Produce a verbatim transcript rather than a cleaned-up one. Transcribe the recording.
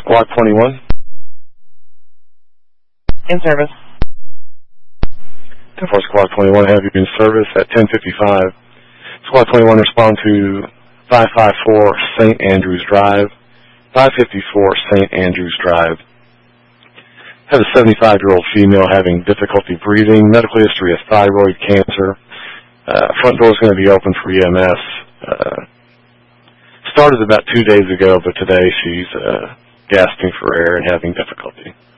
Squad twenty-one. In service. ten four Squad twenty-one, have you in service at ten fifty-five. Squad twenty-one, respond to five five four Saint Andrews Drive. five fifty-four Saint Andrews Drive. Have a seventy-five-year-old female having difficulty breathing, medical history of thyroid cancer. Uh, front door is going to be open for E M S. Uh, started about two days ago, but today she's uh, gasping for air and having difficulty.